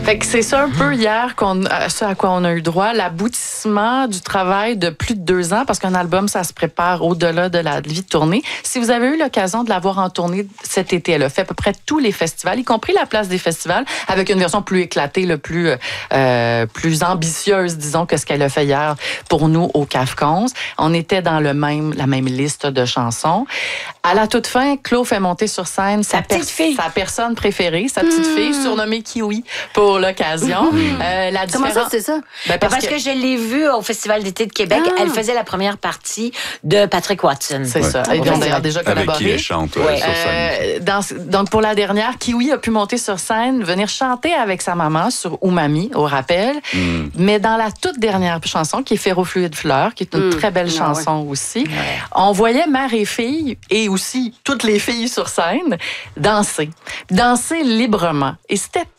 Fait que c'est ça un peu hier, ce à quoi on a eu droit, l'aboutissement du travail de plus de 2 ans, parce qu'un album, ça se prépare au-delà de la vie de tournée. Si vous avez eu l'occasion de l'avoir en tournée cet été, elle a fait à peu près tous les festivals, y compris la place des festivals, avec une version plus éclatée, plus ambitieuse, disons, que ce qu'elle a fait hier pour nous au CAFCONS. On était dans la même liste de chansons. À la toute fin, Claude fait monter sur scène sa personne préférée, sa petite fille, surnommée Kiwi pour l'occasion. Comment ça, c'est ça? Parce que je l'ai vue au Festival d'été de Québec. Elle faisait la première partie de Patrick Watson. C'est ça. Ils ont d'ailleurs déjà collaboré. Avec qui elle chante sur scène. Donc, pour la dernière, Kiwi a pu monter sur scène, venir chanter avec sa maman sur Umami, au rappel. Mais dans la toute dernière chanson, qui est Ferrofluide Fleur, qui est une très belle chanson aussi, on voyait mère et fille, et aussi toutes les filles sur scène, danser librement. Et c'était